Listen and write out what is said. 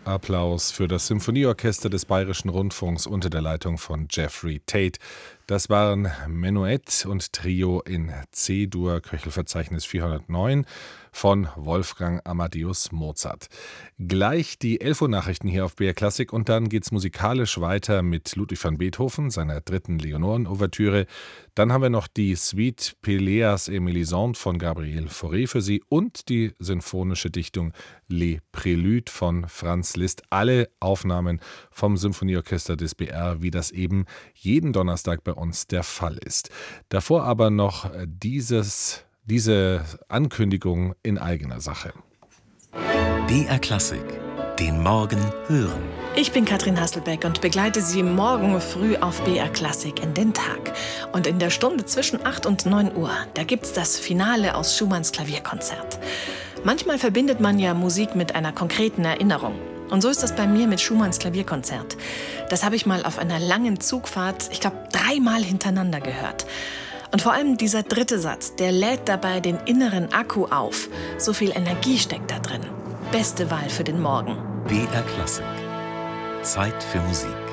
Applaus für das Symphonieorchester des Bayerischen Rundfunks unter der Leitung von Jeffrey Tate. Das waren Menuett und Trio in C-Dur, Köchelverzeichnis 409 von Wolfgang Amadeus Mozart. Gleich die 11 Uhr Nachrichten hier auf BR Klassik und dann geht's musikalisch weiter mit Ludwig van Beethoven, seiner dritten Leonoren-Ouvertüre. Dann haben wir noch die Suite Péléas et Mélisande von Gabriel Fauré für Sie und die sinfonische Dichtung Les Préludes von Franz Liszt. Alle Aufnahmen vom Symphonieorchester des BR, wie das eben jeden Donnerstag bei uns der Fall ist. Davor aber noch diese Ankündigung in eigener Sache. BR Klassik, den Morgen hören. Ich bin Katrin Hasselbeck und begleite Sie morgen früh auf BR Klassik in den Tag. Und in der Stunde zwischen 8 und 9 Uhr, da gibt's das Finale aus Schumanns Klavierkonzert. Manchmal verbindet man ja Musik mit einer konkreten Erinnerung. Und so ist das bei mir mit Schumanns Klavierkonzert. Das habe ich mal auf einer langen Zugfahrt, ich glaube 3-mal hintereinander gehört. Und vor allem dieser dritte Satz, der lädt dabei den inneren Akku auf. So viel Energie steckt da drin. Beste Wahl für den Morgen. BR Klassik. Zeit für Musik.